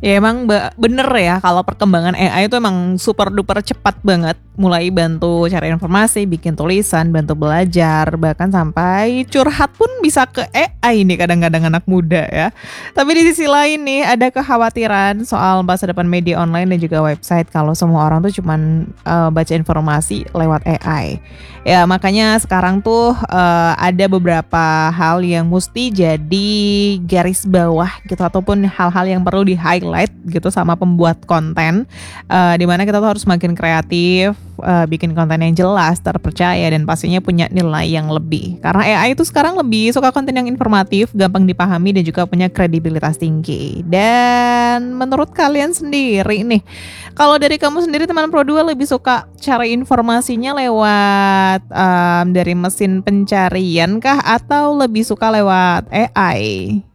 Ya emang bener ya kalau perkembangan AI itu emang super duper cepat banget. Mulai bantu cari informasi, bikin tulisan, bantu belajar, bahkan sampai curhat pun bisa ke AI nih kadang-kadang anak muda ya. Tapi di sisi lain nih ada kekhawatiran soal masa depan media online dan juga website kalau semua orang tuh cuman baca informasi lewat AI. Ya makanya sekarang tuh ada beberapa hal yang mesti jadi garis bawah gitu ataupun hal-hal yang perlu di-highlight gitu sama pembuat konten, di mana kita tuh harus makin kreatif, bikin konten yang jelas, terpercaya dan pastinya punya nilai yang lebih. Karena AI itu sekarang lebih suka konten yang informatif, gampang dipahami dan juga punya kredibilitas tinggi. Dan menurut kalian sendiri nih, kalau dari kamu sendiri teman Pro2 lebih suka cari informasinya lewat, dari mesin pencarian kah atau lebih suka lewat AI?